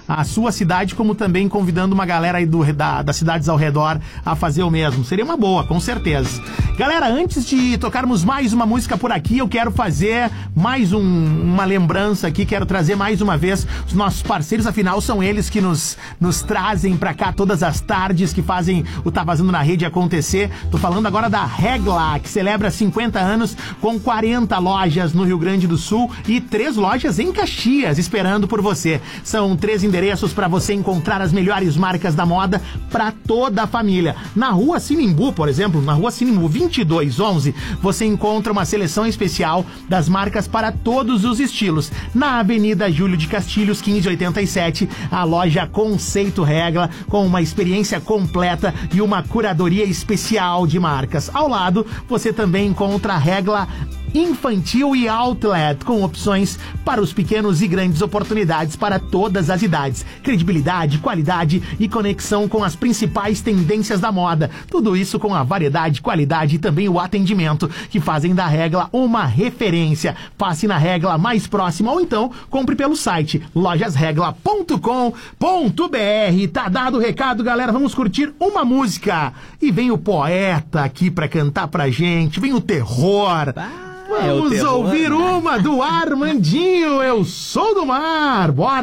a sua cidade, como também convidando uma galera aí das cidades ao redor a fazer o mesmo. Seria uma boa, com certeza. Galera, antes de tocarmos mais uma música por aqui, eu quero fazer mais uma lembrança aqui, quero trazer mais uma vez os nossos parceiros, afinal são eles que nos trazem pra cá todas as tardes, que fazem o Tá Vazando na Rede acontecer. Tô falando agora da Regla, que celebra 50 anos com 40 lojas no Rio Grande do Sul e 3 lojas em Caxias esperando por você. São 3 endereços para você encontrar as melhores marcas da moda para toda a família. Na Rua Sinimbu, por exemplo, na Rua Sinimbu 2211, você encontra uma seleção especial das marcas para todos os estilos. Na Avenida Júlio de Castilhos 1587, a loja Conceito Regla, com uma experiência completa e uma curadoria especial de marcas. Ao lado, você também encontra a Regla Infantil e Outlet, com opções para os pequenos e grandes, oportunidades para todas as idades. Credibilidade, qualidade e conexão com as principais tendências da moda. Tudo isso com a variedade, qualidade e também o atendimento que fazem da Regla uma referência. Passe na Regla mais próxima ou então compre pelo site lojasregla.com.br. Tá dado o recado, galera. Vamos curtir uma música. E vem o poeta aqui pra cantar pra gente. Vem o terror. Vamos ouvir uma do Armandinho, Eu Sou do Mar. Bora!